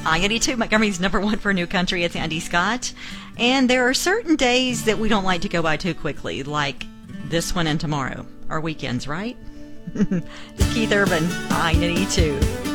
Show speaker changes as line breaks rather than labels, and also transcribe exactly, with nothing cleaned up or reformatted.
I eighty-two, Montgomery's number one for New Country. It's Andy Scott. And there are certain days that we don't like to go by too quickly, like this one and tomorrow. Our weekends, right? It's Keith Urban, I eighty-two.